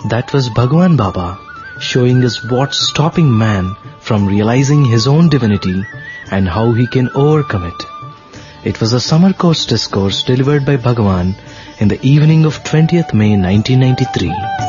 That was Bhagwan Baba showing us what's stopping man from realizing his own divinity and how he can overcome it. It was a summer course discourse delivered by Bhagwan in the evening of 20th May 1993.